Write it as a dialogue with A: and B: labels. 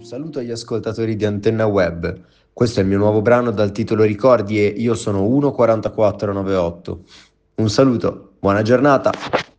A: Saluto agli ascoltatori di Antenna Web. Questo è il mio nuovo brano dal titolo Ricordi e io sono 14498. Un saluto, buona giornata.